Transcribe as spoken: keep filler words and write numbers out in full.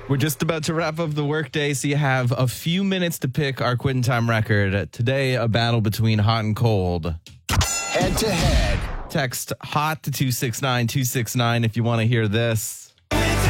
We're just about to wrap up the workday, so you have a few minutes to pick our quitting time record. Today, a battle between hot and cold. Head to head. Text HOT to two six nine two six nine if you want to hear this.